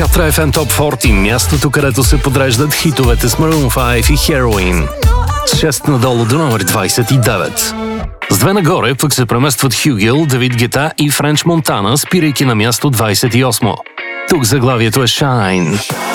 Катра FM Top 40, мястото, където се подреждат хитовете с Maroon 5 и Heroin. С 6 надолу до номер 29. С 2 нагоре пък се преместват Хюгел, Давид Гета и Френч Монтана, спирайки на място 28. Тук заглавието е Shine.